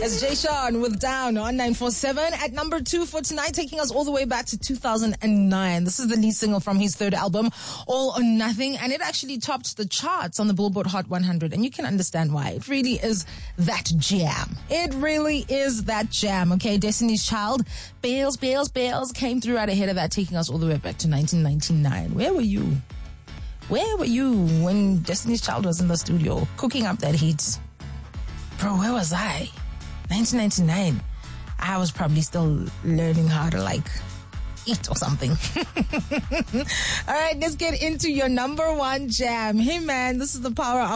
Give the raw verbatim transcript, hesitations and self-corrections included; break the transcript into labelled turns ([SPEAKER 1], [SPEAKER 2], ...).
[SPEAKER 1] It's Jay Sean with Down on nine four seven at number two for tonight, taking us all the way back to two thousand nine. This is the lead single from his third album, All or Nothing, and it actually topped the charts on the Billboard Hot one hundred, and you can understand why. It really is that jam. It really is that jam, okay? Destiny's Child, Bales, Bales, Bales came through right ahead of that, taking us all the way back to nineteen ninety-nine. Where were you? Where were you when Destiny's Child was in the studio cooking up that heat? Bro, where was I? nineteen ninety-nine. I was probably still learning how to like eat or something. All right, let's get into your number one jam. Hey man, this is the power of